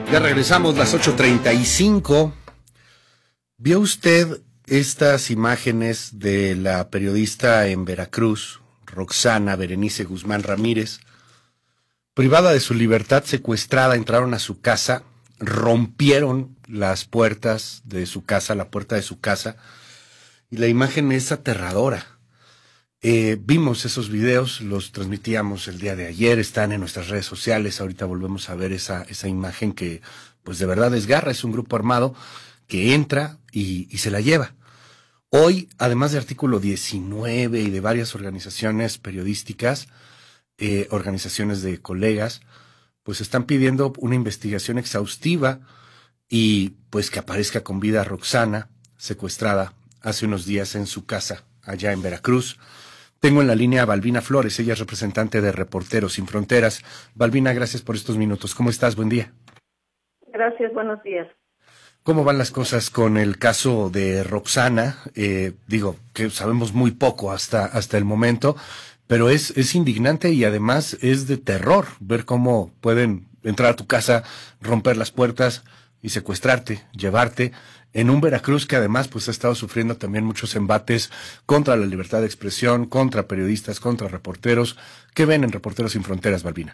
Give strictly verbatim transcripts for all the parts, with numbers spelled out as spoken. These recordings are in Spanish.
Ya regresamos, las ocho treinta y cinco. ¿Vio usted estas imágenes de la periodista en Veracruz, Roxana Berenice Guzmán Ramírez? Privada de su libertad, secuestrada, entraron a su casa, rompieron las puertas de su casa, la puerta de su casa, y la imagen es aterradora. Eh, vimos esos videos, los transmitíamos el día de ayer, están en nuestras redes sociales. Ahorita volvemos a ver esa, esa imagen que pues de verdad desgarra. Es un grupo armado que entra y, y se la lleva. Hoy, además de Artículo diecinueve y de varias organizaciones periodísticas, eh, organizaciones de colegas, pues están pidiendo una investigación exhaustiva y pues que aparezca con vida Roxana, secuestrada hace unos días en su casa allá en Veracruz. Tengo en la línea a Balbina Flores, ella es representante de Reporteros Sin Fronteras. Balbina, gracias por estos minutos. ¿Cómo estás? Buen día. Gracias, buenos días. ¿Cómo van las cosas con el caso de Roxana? Eh, digo, que sabemos muy poco hasta, hasta el momento, pero es, es indignante y además es de terror ver cómo pueden entrar a tu casa, romper las puertas y secuestrarte, llevarte en un Veracruz que además pues ha estado sufriendo también muchos embates contra la libertad de expresión, contra periodistas, contra reporteros. ¿Qué ven en Reporteros Sin Fronteras, Balbina?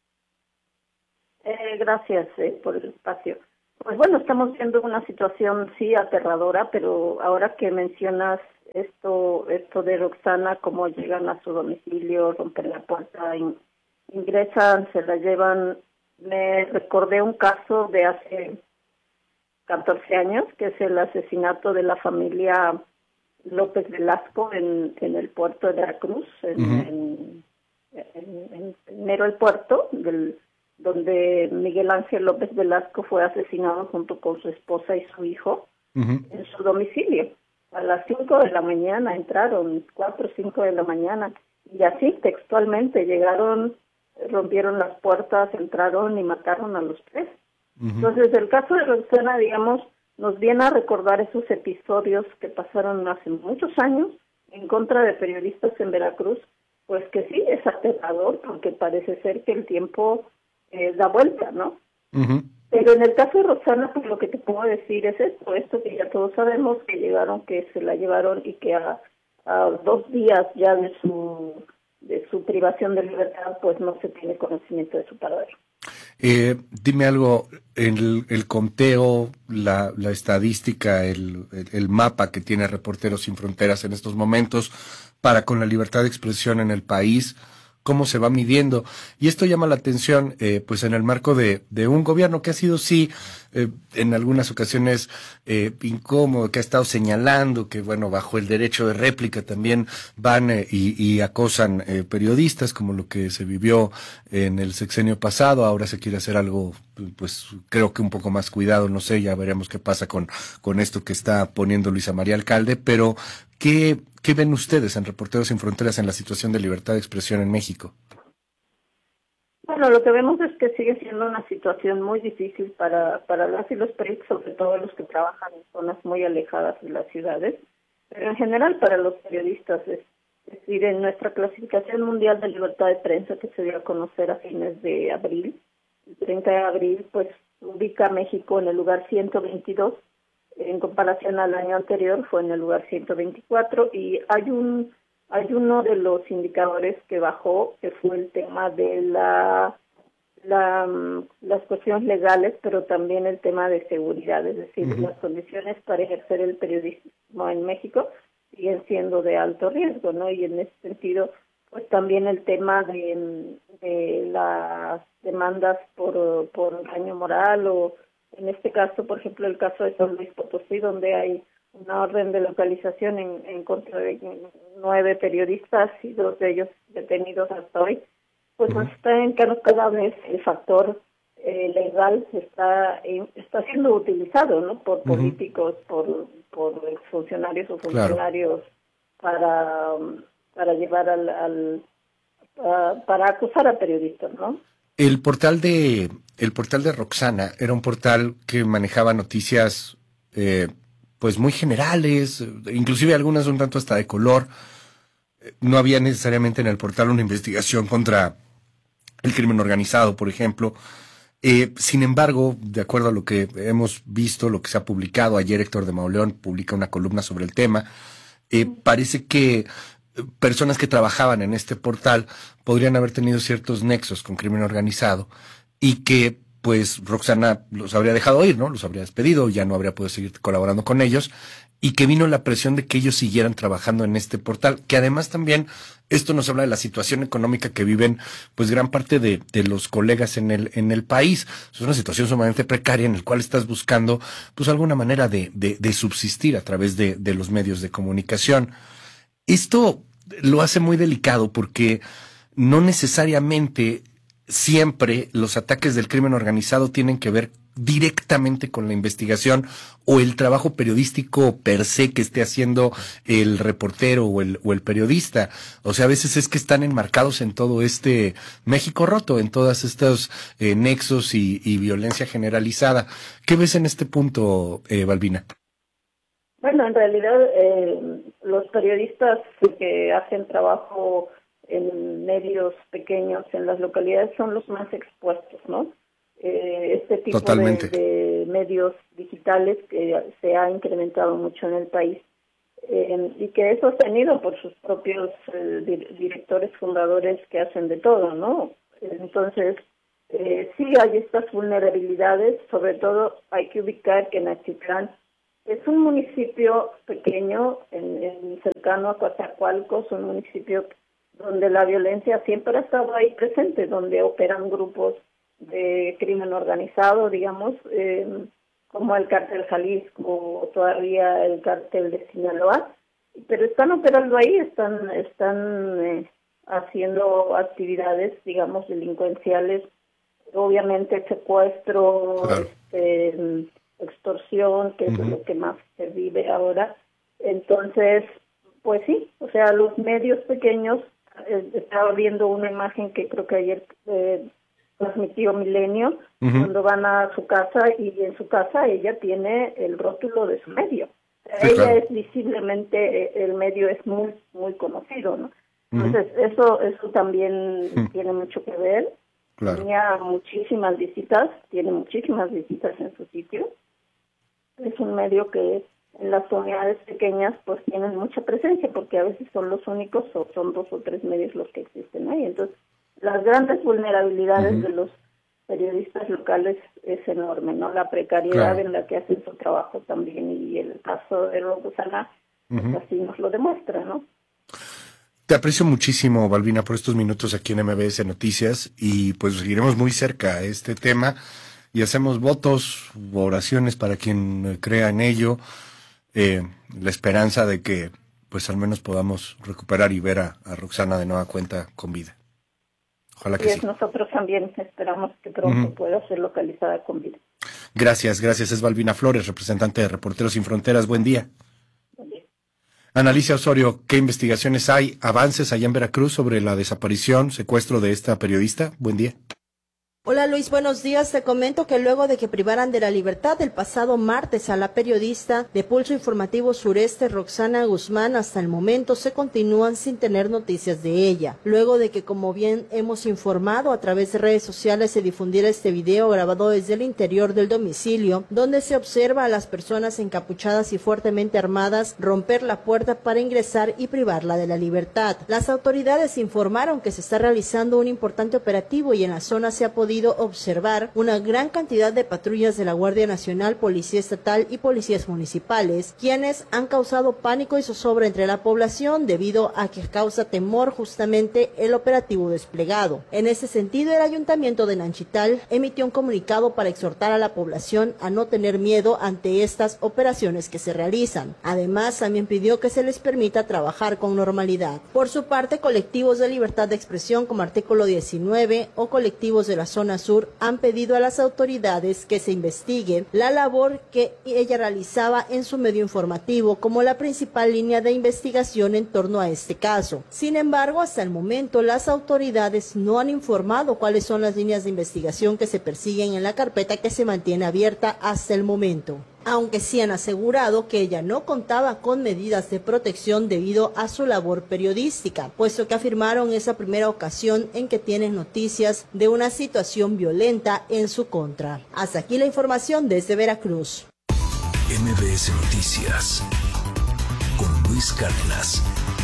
Eh, gracias eh, por el espacio. Pues bueno, estamos viendo una situación sí aterradora, pero ahora que mencionas esto esto de Roxana, cómo llegan a su domicilio, rompen la puerta, in, ingresan, se la llevan, me recordé un caso de hace catorce años, que es el asesinato de la familia López Velasco en, en el puerto de Veracruz, en, uh-huh. en, en, en, en mero el puerto, del, donde Miguel Ángel López Velasco fue asesinado junto con su esposa y su hijo uh-huh. en su domicilio. A las cinco de la mañana entraron, cuatro o cinco de la mañana, y así textualmente llegaron, rompieron las puertas, entraron y mataron a los tres. Entonces, el caso de Roxana, digamos, nos viene a recordar esos episodios que pasaron hace muchos años en contra de periodistas en Veracruz, pues que sí, es aterrador, porque parece ser que el tiempo eh, da vuelta, ¿no? Uh-huh. Pero en el caso de Roxana, pues lo que te puedo decir es esto, esto que ya todos sabemos, que llegaron, que se la llevaron y que a, a dos días ya de su, de su privación de libertad, pues no se tiene conocimiento de su paradero. Eh, dime algo, el, el conteo, la, la estadística, el, el, el mapa que tiene Reporteros Sin Fronteras en estos momentos para con la libertad de expresión en el país, cómo se va midiendo. Y esto llama la atención, eh, pues en el marco de, de un gobierno que ha sido, sí, eh, en algunas ocasiones eh, incómodo, que ha estado señalando que, bueno, bajo el derecho de réplica también van eh, y, y acosan eh, periodistas, como lo que se vivió en el sexenio pasado. Ahora se quiere hacer algo, pues creo que un poco más cuidado, no sé, ya veremos qué pasa con, con esto que está poniendo Luisa María Alcalde, pero ¿qué, qué ven ustedes en Reporteros Sin Fronteras en la situación de libertad de expresión en México? Bueno, lo que vemos es que sigue siendo una situación muy difícil para, para las y los periodistas, sobre todo los que trabajan en zonas muy alejadas de las ciudades, pero en general para los periodistas. Es, es decir, en nuestra clasificación mundial de libertad de prensa, que se dio a conocer a fines de abril, el treinta de abril, pues ubica a México en el lugar ciento veintidós, en comparación al año anterior fue en el lugar ciento veinticuatro, y hay un hay uno de los indicadores que bajó, que fue el tema de la, la las cuestiones legales, pero también el tema de seguridad, es decir, uh-huh. las condiciones para ejercer el periodismo en México siguen siendo de alto riesgo, ¿no? Y en ese sentido, pues también el tema de, de las demandas por, por daño moral, o en este caso, por ejemplo, el caso de San Luis Potosí, donde hay una orden de localización en, en contra de nueve periodistas y dos de ellos detenidos hasta hoy, pues uh-huh. nos está en que cada vez el factor eh, legal está eh, está siendo utilizado, ¿no? Por uh-huh. políticos, por por funcionarios o funcionarios claro. para para llevar al, al a, para acusar a periodistas, ¿no? El portal de el portal de Roxana era un portal que manejaba noticias eh, pues muy generales, inclusive algunas un tanto hasta de color. No había necesariamente en el portal una investigación contra el crimen organizado, por ejemplo. Eh, sin embargo, de acuerdo a lo que hemos visto, lo que se ha publicado, ayer Héctor de Mauleón publica una columna sobre el tema, eh, parece que personas que trabajaban en este portal podrían haber tenido ciertos nexos con crimen organizado y que pues Roxana los habría dejado ir, ¿no? Los habría despedido, ya no habría podido seguir colaborando con ellos, y que vino la presión de que ellos siguieran trabajando en este portal, que además también esto nos habla de la situación económica que viven pues gran parte de, de los colegas en el en el país. Es una situación sumamente precaria en la cual estás buscando pues alguna manera de, de, de subsistir a través de, de los medios de comunicación. Esto lo hace muy delicado porque no necesariamente siempre los ataques del crimen organizado tienen que ver directamente con la investigación o el trabajo periodístico per se que esté haciendo el reportero o el, o el periodista. O sea, a veces es que están enmarcados en todo este México roto, en todos estos eh, nexos y, y violencia generalizada. ¿Qué ves en este punto, eh, Balbina? Bueno, en realidad eh, los periodistas que hacen trabajo en medios pequeños en las localidades son los más expuestos, ¿no? Eh, este tipo de, de medios digitales que se ha incrementado mucho en el país eh, y que es sostenido por sus propios eh, directores fundadores que hacen de todo, ¿no? Entonces, eh, sí hay estas vulnerabilidades, sobre todo hay que ubicar que Nachitlán es un municipio pequeño, en, en cercano a Coatzacoalcos, un municipio donde la violencia siempre ha estado ahí presente, donde operan grupos de crimen organizado, digamos, eh, como el Cártel Jalisco o todavía el Cártel de Sinaloa, pero están operando ahí, están están eh, haciendo actividades, digamos, delincuenciales, obviamente secuestro, claro. este, extorsión, que uh-huh. es lo que más se vive ahora. Entonces, pues sí, o sea, los medios pequeños, eh, estaba viendo una imagen que creo que ayer eh, transmitió Milenio, uh-huh. cuando van a su casa y en su casa ella tiene el rótulo de su medio. Sí, ella claro. es visiblemente, el medio es muy muy conocido, ¿no? Uh-huh. Entonces, eso eso también uh-huh. tiene mucho que ver. Claro. Tenía muchísimas visitas, tiene muchísimas visitas en su sitio. Es un medio que en las comunidades pequeñas pues tienen mucha presencia porque a veces son los únicos o son dos o tres medios los que existen ahí. Entonces, las grandes vulnerabilidades uh-huh. de los periodistas locales es enorme, ¿no? La precariedad claro. en la que hacen su trabajo también, y el caso de Roxana uh-huh. pues así nos lo demuestra, ¿no? Te aprecio muchísimo, Balbina, por estos minutos aquí en M B S Noticias, y pues seguiremos muy cerca a este tema y hacemos votos, oraciones para quien crea en ello, eh, la esperanza de que pues al menos podamos recuperar y ver a, a Roxana de nueva cuenta con vida. Ojalá que y sí. Nosotros también esperamos que pronto uh-huh. pueda ser localizada con vida. Gracias, gracias. Es Balbina Flores, representante de Reporteros Sin Fronteras. Buen día. Buen día. Analicia Osorio, ¿qué investigaciones hay, avances allá en Veracruz sobre la desaparición, secuestro de esta periodista? Buen día. Hola Luis, buenos días. Te comento que luego de que privaran de la libertad el pasado martes a la periodista de Pulso Informativo Sureste, Roxana Guzmán, hasta el momento se continúan sin tener noticias de ella. Luego de que, como bien hemos informado, a través de redes sociales se difundiera este video grabado desde el interior del domicilio, donde se observa a las personas encapuchadas y fuertemente armadas romper la puerta para ingresar y privarla de la libertad. Las autoridades informaron que se está realizando un importante operativo y en la zona se ha podido observar una gran cantidad de patrullas de la Guardia Nacional, Policía Estatal y policías municipales, quienes han causado pánico y zozobra entre la población debido a que causa temor justamente el operativo desplegado. En ese sentido, el Ayuntamiento de Nanchital emitió un comunicado para exhortar a la población a no tener miedo ante estas operaciones que se realizan. Además, también pidió que se les permita trabajar con normalidad. Por su parte, colectivos de libertad de expresión como Artículo diecinueve o colectivos de la zona Sur han pedido a las autoridades que se investigue la labor que ella realizaba en su medio informativo como la principal línea de investigación en torno a este caso. Sin embargo, hasta el momento las autoridades no han informado cuáles son las líneas de investigación que se persiguen en la carpeta que se mantiene abierta hasta el momento. aunque sí han asegurado que ella no contaba con medidas de protección debido a su labor periodística, puesto que afirmaron esa primera ocasión en que tienen noticias de una situación violenta en su contra. Hasta aquí la información desde Veracruz. M B S Noticias con Luis Cárdenas.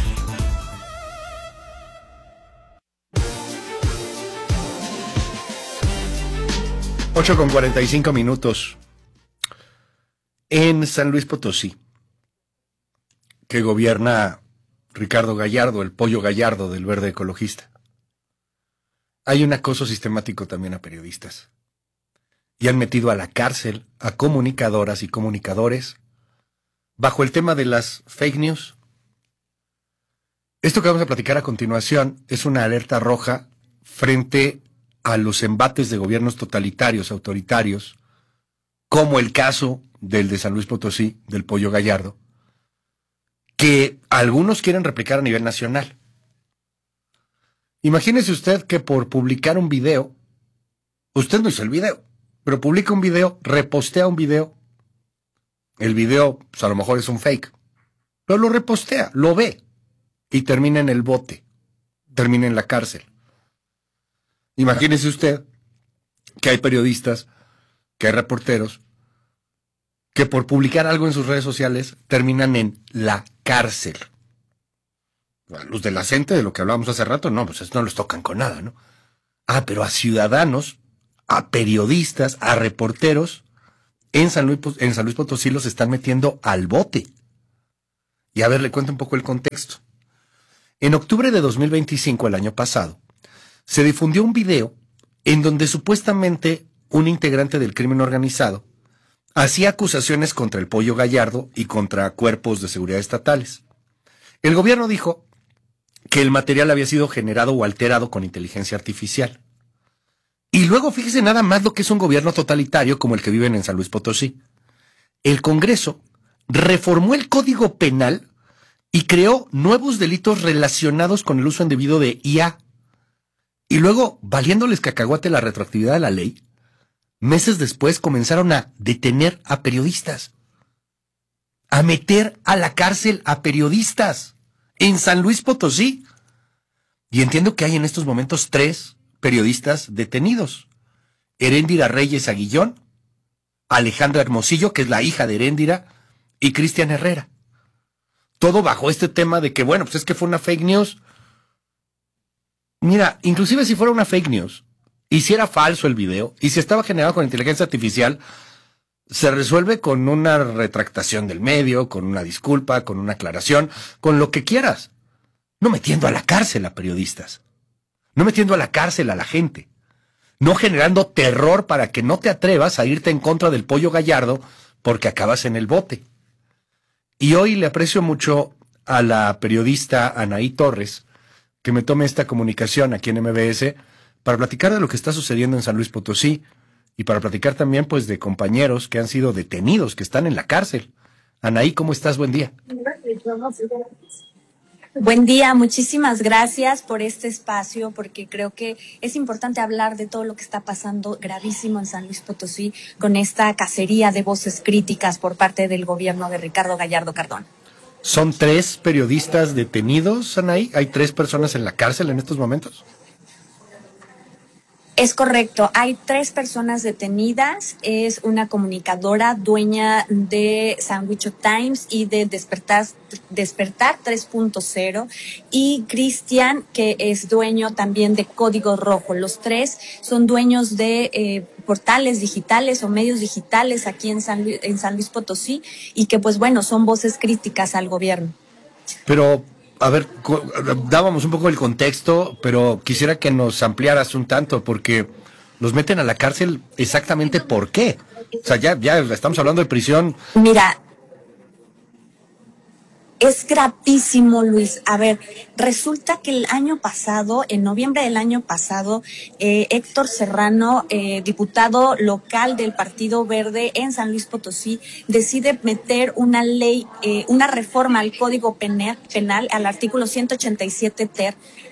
ocho con cuarenta y cinco minutos. En San Luis Potosí, que gobierna Ricardo Gallardo, el pollo Gallardo del Verde Ecologista, hay un acoso sistemático también a periodistas. Y han metido a la cárcel a comunicadoras y comunicadores bajo el tema de las fake news. Esto que vamos a platicar a continuación es una alerta roja frente a los embates de gobiernos totalitarios, autoritarios, como el caso del de San Luis Potosí, del pollo Gallardo, que algunos quieren replicar a nivel nacional. Imagínese usted que por publicar un video, usted no hizo el video, pero publica un video, repostea un video, el video, pues a lo mejor es un fake, pero lo repostea, lo ve, y termina en el bote, termina en la cárcel. Imagínese usted que hay periodistas, que hay reporteros, que por publicar algo en sus redes sociales terminan en la cárcel. A los de la gente, de lo que hablábamos hace rato, no, pues no les tocan con nada, ¿no? Ah, pero a ciudadanos, a periodistas, a reporteros, en San Luis, en San Luis Potosí los están metiendo al bote. Y a ver, le cuento un poco el contexto. En octubre de dos mil veinticinco, el año pasado, se difundió un video en donde supuestamente un integrante del crimen organizado hacía acusaciones contra el pollo Gallardo y contra cuerpos de seguridad estatales. El gobierno dijo que el material había sido generado o alterado con inteligencia artificial. Y luego fíjese nada más lo que es un gobierno totalitario como el que viven en San Luis Potosí. El Congreso reformó el Código Penal y creó nuevos delitos relacionados con el uso indebido de I A. Y luego, valiéndoles cacahuate la retroactividad de la ley, meses después comenzaron a detener a periodistas, a meter a la cárcel a periodistas en San Luis Potosí. Y entiendo que hay en estos momentos tres periodistas detenidos. Heréndira Reyes Aguillón, Alejandra Hermosillo, que es la hija de Heréndira, y Cristian Herrera. Todo bajo este tema de que, bueno, pues es que fue una fake news. Mira, inclusive si fuera una fake news, y si era falso el video, y si estaba generado con inteligencia artificial, se resuelve con una retractación del medio, con una disculpa, con una aclaración, con lo que quieras. No metiendo a la cárcel a periodistas. No metiendo a la cárcel a la gente. No generando terror para que no te atrevas a irte en contra del pollo Gallardo porque acabas en el bote. Y hoy le aprecio mucho a la periodista Anaí Torres que me tome esta comunicación aquí en M B S para platicar de lo que está sucediendo en San Luis Potosí y para platicar también pues de compañeros que han sido detenidos, que están en la cárcel. Anaí, ¿cómo estás? Buen día. Buen día, muchísimas gracias por este espacio, porque creo que es importante hablar de todo lo que está pasando gravísimo en San Luis Potosí con esta cacería de voces críticas por parte del gobierno de Ricardo Gallardo Cardona. ¿Son tres periodistas detenidos, Anaí? ¿Hay tres personas en la cárcel en estos momentos? Es correcto, hay tres personas detenidas, es una comunicadora dueña de Sandwich Times y de Despertar, Despertar tres punto cero y Cristian, que es dueño también de Código Rojo. Los tres son dueños de eh, portales digitales o medios digitales aquí en San, Luis, en San Luis Potosí y que pues bueno, son voces críticas al gobierno. Pero... A ver, dábamos un poco el contexto, pero quisiera que nos ampliaras un tanto, porque los meten a la cárcel exactamente ¿por qué? O sea, ya, ya estamos hablando de prisión. Mira, es gravísimo, Luis. A ver, resulta que el año pasado, en noviembre del año pasado, eh, Héctor Serrano, eh, diputado local del Partido Verde en San Luis Potosí, decide meter una ley, eh, una reforma al Código Penal, penal al artículo ciento ochenta y siete ter,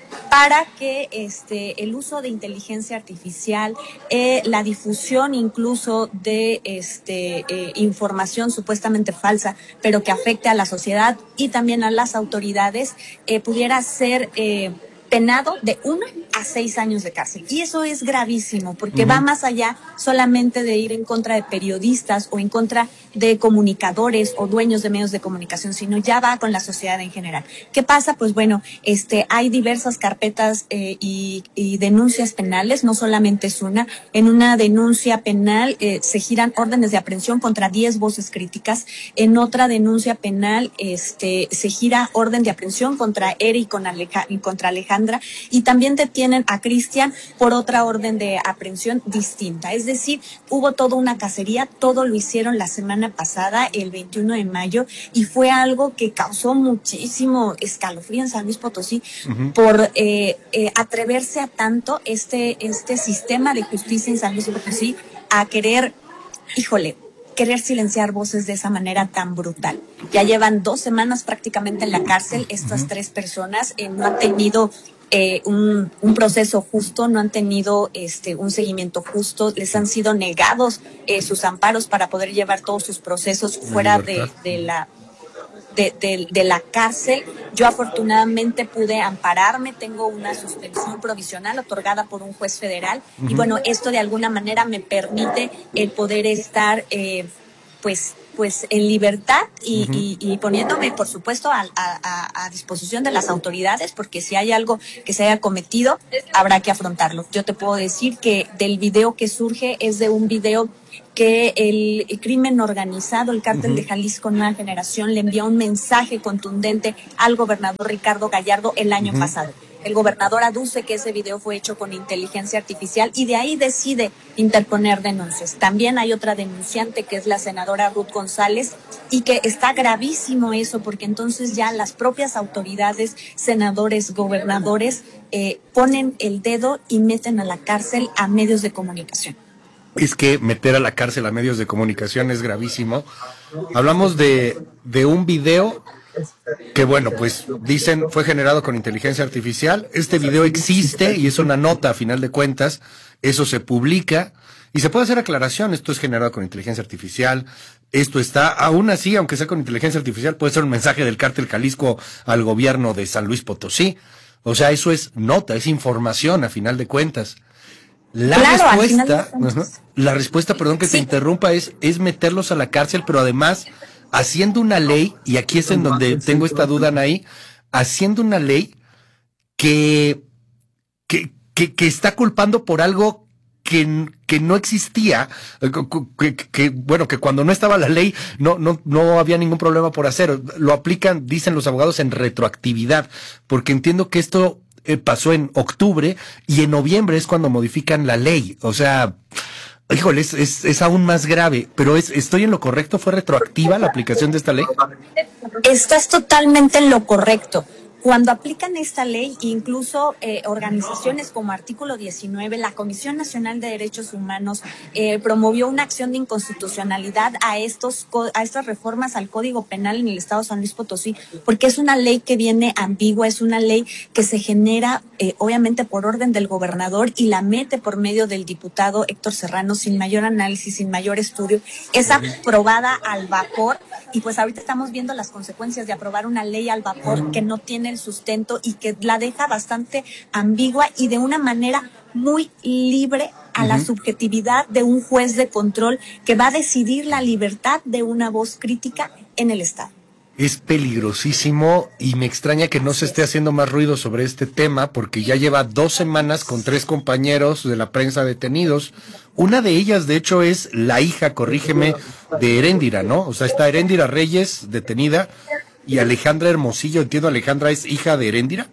para que este el uso de inteligencia artificial, eh, la difusión incluso de este eh, información supuestamente falsa, pero que afecte a la sociedad y también a las autoridades, eh, pudiera ser eh, penado de uno a seis años de cárcel. Y eso es gravísimo, porque uh-huh. va más allá solamente de ir en contra de periodistas o en contra de comunicadores o dueños de medios de comunicación, sino ya va con la sociedad en general. ¿Qué pasa? Pues bueno, este, hay diversas carpetas eh, y, y denuncias penales, no solamente es una. En una denuncia penal eh, se giran órdenes de aprehensión contra diez voces críticas. En otra denuncia penal este, se gira orden de aprehensión contra Eri y, con Aleja- y contra Alejandra, y también detienen a Cristian por otra orden de aprehensión distinta. Es decir, hubo toda una cacería, todo lo hicieron la semana pasada, el veintiuno de mayo, y fue algo que causó muchísimo escalofrío en San Luis Potosí uh-huh. por eh, eh, atreverse a tanto este, este sistema de justicia en San Luis Potosí a querer, híjole, querer silenciar voces de esa manera tan brutal. Ya llevan dos semanas prácticamente en la cárcel estas uh-huh. tres personas, eh, no han tenido eh, un, un proceso justo, no han tenido este un seguimiento justo, les han sido negados eh, sus amparos para poder llevar todos sus procesos fuera de, de la de, de, de la cárcel. Yo afortunadamente pude ampararme, tengo una suspensión provisional otorgada por un juez federal uh-huh. y bueno, esto de alguna manera me permite el poder estar eh, pues pues en libertad y, uh-huh. y, y poniéndome por supuesto a, a, a disposición de las autoridades, porque si hay algo que se haya cometido habrá que afrontarlo. Yo te puedo decir que del video que surge es de un video que el, el crimen organizado, el cártel uh-huh. de Jalisco Nueva Generación, le envió un mensaje contundente al gobernador Ricardo Gallardo el año uh-huh. pasado. El gobernador aduce que ese video fue hecho con inteligencia artificial y de ahí decide interponer denuncias. También hay otra denunciante que es la senadora Ruth González y que está gravísimo eso, porque entonces ya las propias autoridades, senadores, gobernadores, eh, ponen el dedo y meten a la cárcel a medios de comunicación. Es que meter a la cárcel a medios de comunicación es gravísimo. Hablamos de, de un video que, bueno, pues dicen fue generado con inteligencia artificial. Este video existe y es una nota a final de cuentas. Eso se publica y se puede hacer aclaración. Esto es generado con inteligencia artificial. Esto está, aún así, aunque sea con inteligencia artificial, puede ser un mensaje del cártel Jalisco al gobierno de San Luis Potosí. O sea, eso es nota, es información a final de cuentas. La claro, respuesta, uh-huh, la respuesta, perdón que sí. te interrumpa, es, es meterlos a la cárcel, pero además haciendo una ley, y aquí es en donde tengo esta duda, Anaí, haciendo una ley que, que, que, que está culpando por algo que, que no existía, que, que, que, bueno, que cuando no estaba la ley no, no, no había ningún problema por hacer. Lo aplican, dicen los abogados, en retroactividad, porque entiendo que esto eh, pasó en octubre y en noviembre es cuando modifican la ley. O sea, híjole, es, es, es aún más grave, pero es, ¿estoy en lo correcto? ¿Fue retroactiva la aplicación de esta ley? Estás totalmente en lo correcto. Cuando aplican esta ley, incluso eh, organizaciones como Artículo diecinueve, la Comisión Nacional de Derechos Humanos eh, promovió una acción de inconstitucionalidad a estos a estas reformas al Código Penal en el Estado de San Luis Potosí, porque es una ley que viene ambigua, es una ley que se genera eh, obviamente por orden del gobernador y la mete por medio del diputado Héctor Serrano sin mayor análisis, sin mayor estudio. Es aprobada al vapor y pues ahorita estamos viendo las consecuencias de aprobar una ley al vapor que no tiene el sustento y que la deja bastante ambigua y de una manera muy libre a uh-huh. la subjetividad de un juez de control que va a decidir la libertad de una voz crítica en el Estado. Es peligrosísimo y me extraña que no se esté haciendo más ruido sobre este tema, porque ya lleva dos semanas con tres compañeros de la prensa detenidos. Una de ellas, de hecho, es la hija, corrígeme, de Heréndira, ¿no? O sea, está Heréndira Reyes detenida y Alejandra Hermosillo, entiendo, Alejandra es hija de Heréndira.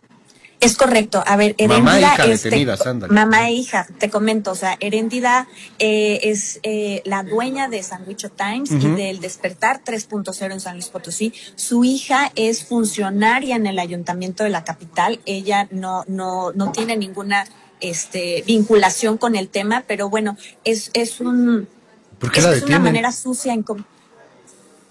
Es correcto. A ver, Heréndira mamá e hija es detenidas, te, ándale. Mamá e hija, te comento, o sea, Heréndira eh, es eh, la dueña de Sandwich Times uh-huh. y del Despertar tres punto cero en San Luis Potosí. Su hija es funcionaria en el ayuntamiento de la capital. Ella no no no tiene ninguna este vinculación con el tema, pero bueno, es es un ¿Por qué la es detienen? una manera sucia en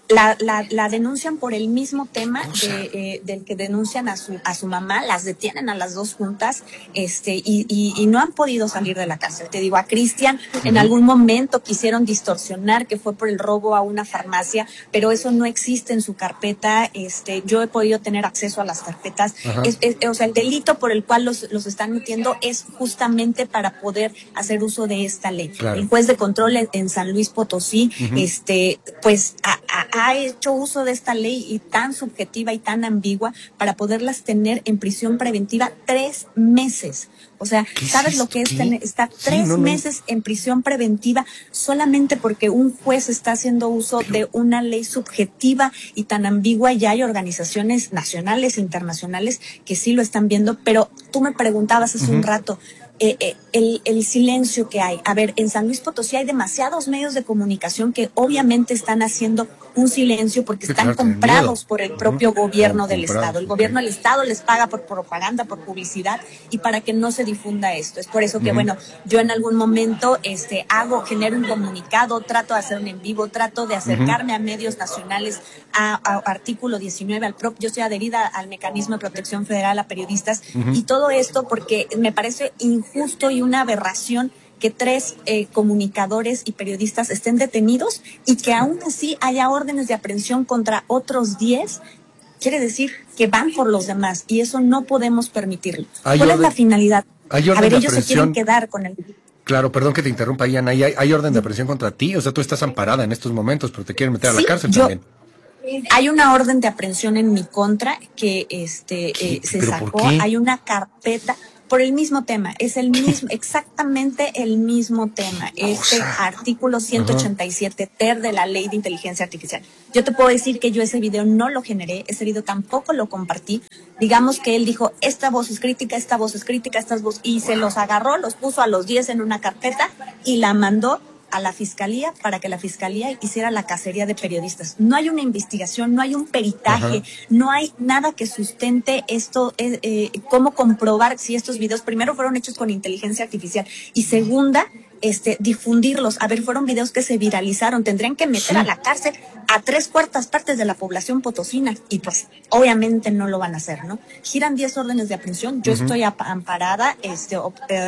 La, la, la denuncian por el mismo tema de, eh, del que denuncian a su a su mamá, las detienen a las dos juntas, este y, y, y no han podido salir de la cárcel. Te digo, a Cristian en algún momento quisieron distorsionar que fue por el robo a una farmacia, pero eso no existe en su carpeta. Este, yo he podido tener acceso a las carpetas. Es, es, o sea, el delito por el cual los, los están metiendo es justamente para poder hacer uso de esta ley. Claro. El juez de control en San Luis Potosí, uh-huh. este, pues a, a, ha hecho uso de esta ley y tan subjetiva y tan ambigua para poderlas tener en prisión preventiva tres meses. O sea, ¿sabes es lo que es tener, estar sí, tres no, no. meses en prisión preventiva solamente porque un juez está haciendo uso Pero... de una ley subjetiva y tan ambigua? Ya hay organizaciones nacionales e internacionales que sí lo están viendo, pero tú me preguntabas hace uh-huh. un rato, Eh, eh, el, el silencio que hay. A ver, en San Luis Potosí hay demasiados medios de comunicación que obviamente están haciendo un silencio porque están comprados por el propio uh-huh. gobierno uh-huh. del Comprado, Estado. El okay. gobierno del Estado les paga por propaganda, por publicidad y para que no se difunda esto. Es por eso que, uh-huh. bueno, yo en algún momento este, hago, genero un comunicado, trato de hacer un en vivo, trato de acercarme uh-huh. a medios nacionales, a, a artículo diecinueve, al propio, yo estoy adherida al mecanismo de protección federal a periodistas uh-huh. y todo esto porque me parece injusto justo y una aberración que tres eh, comunicadores y periodistas estén detenidos y que aún así haya órdenes de aprehensión contra otros diez, quiere decir que van por los demás y eso no podemos permitirlo. ¿Cuál orden, es la finalidad? A ver, ellos se quieren quedar con el... Claro, perdón que te interrumpa, Ana, ¿hay, hay orden de aprehensión contra ti? O sea, tú estás amparada en estos momentos, pero te quieren meter sí, a la cárcel yo... también. Hay una orden de aprehensión en mi contra que este eh, se sacó, hay una carpeta... Por el mismo tema, es el mismo, exactamente el mismo tema, este artículo ciento ochenta y siete ter de la Ley de Inteligencia Artificial. Yo te puedo decir que yo ese video no lo generé, ese video tampoco lo compartí. Digamos que él dijo, esta voz es crítica, esta voz es crítica, estas voz, y se los agarró, los puso a los diez en una carpeta y la mandó a la fiscalía para que la fiscalía hiciera la cacería de periodistas. No hay una investigación, no hay un peritaje, Ajá. no hay nada que sustente esto, eh, eh, cómo comprobar si estos videos primero fueron hechos con inteligencia artificial y segunda, este, difundirlos. A ver, fueron videos que se viralizaron, tendrían que meter sí. a la cárcel a tres cuartas partes de la población potosina y pues obviamente no lo van a hacer, ¿no? Giran diez órdenes de aprehensión, yo uh-huh. estoy amparada, este,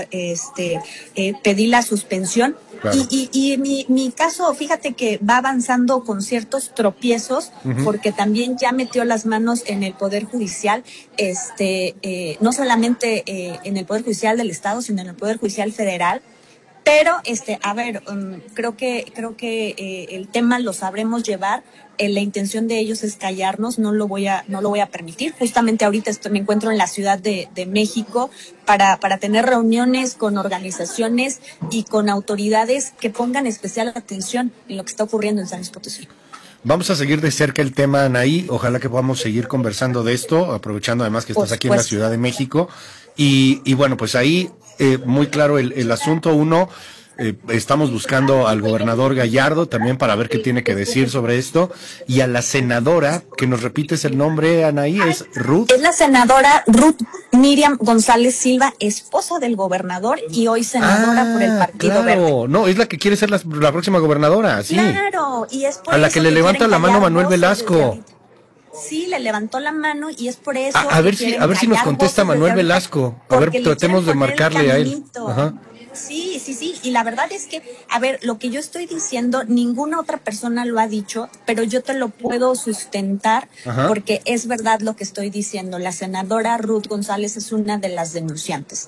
este, eh, pedí la suspensión. Claro. Y, y, y mi, mi caso, fíjate que va avanzando con ciertos tropiezos, uh-huh. porque también ya metió las manos en el Poder Judicial, este, eh, no solamente eh, en el Poder Judicial del Estado, sino en el Poder Judicial Federal. Pero, este, a ver, um, creo que creo que eh, el tema lo sabremos llevar. Eh, la intención de ellos es callarnos, no lo voy a no lo voy a permitir. Justamente ahorita estoy, me encuentro en la Ciudad de, de México para para tener reuniones con organizaciones y con autoridades que pongan especial atención en lo que está ocurriendo en San Luis Potosí. Vamos a seguir de cerca el tema, Anaí. Ojalá que podamos seguir conversando de esto, aprovechando además que estás aquí en la Ciudad de México. Y, y bueno, pues ahí eh, muy claro el, el asunto. Uno, eh, estamos buscando al gobernador Gallardo también para ver qué tiene que decir sobre esto. Y a la senadora, que nos repites el nombre, Anaí, es Ruth. Es la senadora Ruth Miriam González Silva, esposa del gobernador y hoy senadora ah, por el Partido claro. Verde. No, es la que quiere ser la, la próxima gobernadora, sí. Claro, y es por a la que le levanta la mano Manuel Velasco. Sí, le levantó la mano y es por eso. A, a ver si, a ver si nos contesta Manuel Velasco. A ver, tratemos de marcarle a él. Ajá. Sí, sí, sí. Y la verdad es que, a ver, lo que yo estoy diciendo, ninguna otra persona lo ha dicho, pero yo te lo puedo sustentar Ajá. porque es verdad lo que estoy diciendo. La senadora Ruth González es una de las denunciantes.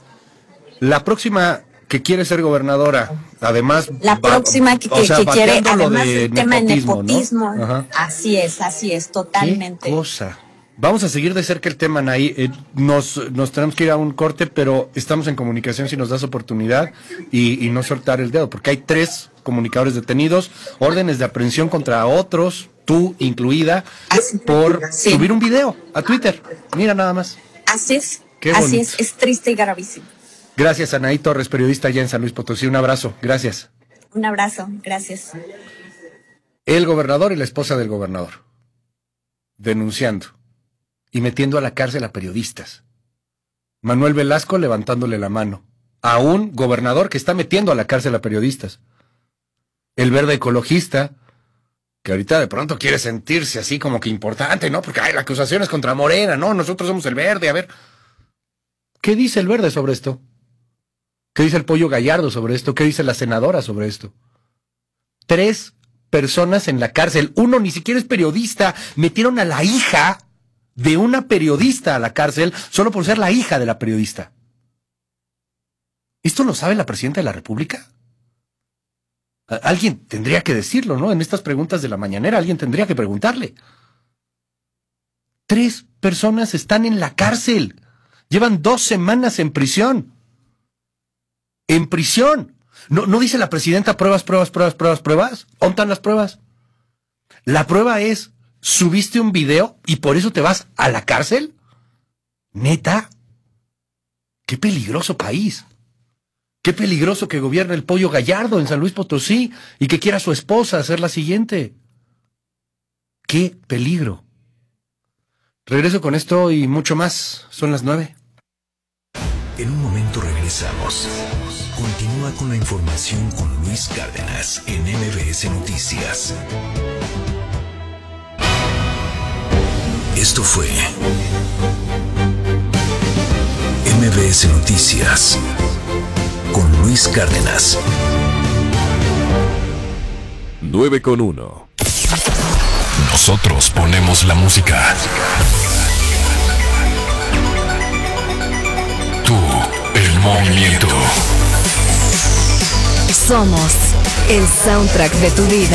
La próxima que quiere ser gobernadora, además... La próxima que, que, o sea, que quiere, además de el tema de nepotismo. ¿No? Así es, así es, totalmente. ¿Qué cosa? Vamos a seguir de cerca el tema, Anaí. Eh, nos, nos tenemos que ir a un corte, pero estamos en comunicación si nos das oportunidad y, y no soltar el dedo, porque hay tres comunicadores detenidos, órdenes de aprehensión contra otros, tú incluida, así, por sí. subir un video a Twitter. Mira nada más. Así es, Qué así bonito. es, es triste y gravísimo. Gracias, Anaí Torres, periodista allá en San Luis Potosí. Un abrazo, gracias. Un abrazo, gracias. El gobernador y la esposa del gobernador denunciando y metiendo a la cárcel a periodistas. Manuel Velasco levantándole la mano a un gobernador que está metiendo a la cárcel a periodistas. El Verde Ecologista que ahorita de pronto quiere sentirse así como que importante, ¿no? Porque hay la acusación es contra Morena, ¿no? Nosotros somos el Verde, a ver. ¿Qué dice el Verde sobre esto? ¿Qué dice el Pollo Gallardo sobre esto? ¿Qué dice la senadora sobre esto? Tres personas en la cárcel. Uno ni siquiera es periodista. Metieron a la hija de una periodista a la cárcel solo por ser la hija de la periodista. ¿Esto lo sabe la presidenta de la República? Alguien tendría que decirlo, ¿no? En estas preguntas de la mañanera, alguien tendría que preguntarle. Tres personas están en la cárcel. Llevan dos semanas en prisión. En prisión. ¿No, no dice la presidenta pruebas, pruebas, pruebas, pruebas, pruebas? ¿Dónde están las pruebas? La prueba es, ¿subiste un video y por eso te vas a la cárcel? ¿Neta? ¡Qué peligroso país! ¡Qué peligroso que gobierne el Pollo Gallardo en San Luis Potosí y que quiera a su esposa hacer la siguiente! ¡Qué peligro! Regreso con esto y mucho más. Son las nueve. En un momento regresamos. Continúa con la información con Luis Cárdenas en M B S Noticias. Esto fue M B S Noticias con Luis Cárdenas. nueve con uno. Nosotros ponemos la música. Tú, el movimiento. Somos el soundtrack de tu vida.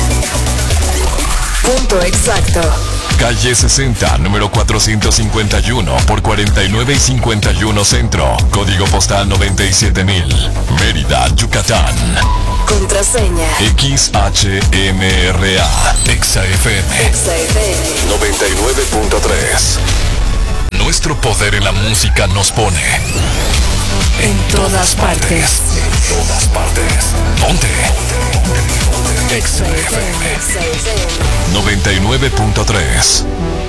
Punto exacto. Calle sesenta, número cuatrocientos cincuenta y uno por cuarenta y nueve y cincuenta y uno Centro. Código postal noventa y siete mil. Mérida, Yucatán. Contraseña X H M R A. Exa F M. Exa F M noventa y nueve punto tres. Nuestro poder en la música nos pone en todas partes. En todas partes. Ponte. Exa F M noventa y nueve punto tres.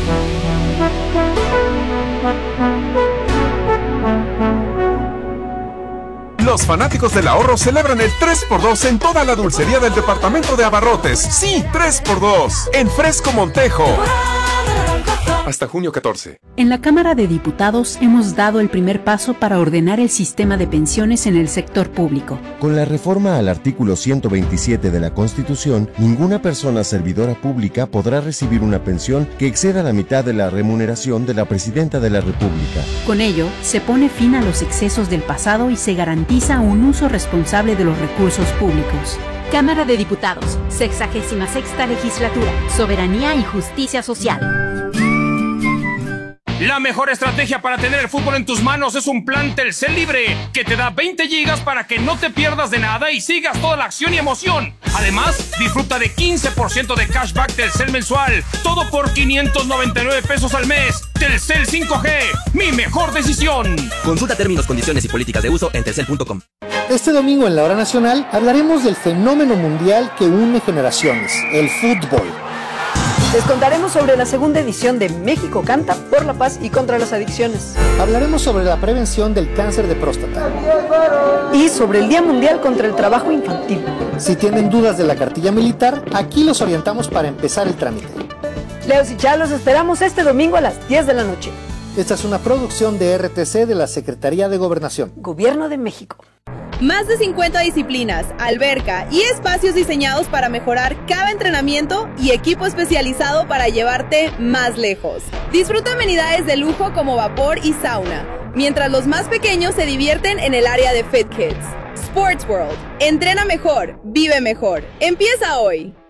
Los fanáticos del ahorro celebran el tres por dos en toda la dulcería del departamento de abarrotes. Sí, tres por dos. En Fresco Montejo. Hasta junio catorce. En la Cámara de Diputados hemos dado el primer paso para ordenar el sistema de pensiones en el sector público. Con la reforma al artículo ciento veintisiete de la Constitución, ninguna persona servidora pública podrá recibir una pensión que exceda la mitad de la remuneración de la Presidenta de la República. Con ello, se pone fin a los excesos del pasado y se garantiza un uso responsable de los recursos públicos. Cámara de Diputados, sexagésima sexta legislatura, soberanía y justicia social. La mejor estrategia para tener el fútbol en tus manos es un plan Telcel Libre que te da veinte gigas para que no te pierdas de nada y sigas toda la acción y emoción. Además, disfruta de quince por ciento de cashback Telcel mensual, todo por quinientos noventa y nueve pesos al mes. Telcel cinco G, mi mejor decisión. Consulta términos, condiciones y políticas de uso en telcel punto com. Este domingo en la Hora Nacional hablaremos del fenómeno mundial que une generaciones, el fútbol. Les contaremos sobre la segunda edición de México Canta por la paz y contra las adicciones. Hablaremos sobre la prevención del cáncer de próstata. Y sobre el Día Mundial contra el Trabajo Infantil. Si tienen dudas de la cartilla militar, aquí los orientamos para empezar el trámite. Leos y Chá, los esperamos este domingo a las diez de la noche. Esta es una producción de R T C de la Secretaría de Gobernación. Gobierno de México. Más de cincuenta disciplinas, alberca y espacios diseñados para mejorar cada entrenamiento y equipo especializado para llevarte más lejos. Disfruta amenidades de lujo como vapor y sauna, mientras los más pequeños se divierten en el área de Fit Kids. Sports World. Entrena mejor, vive mejor. Empieza hoy.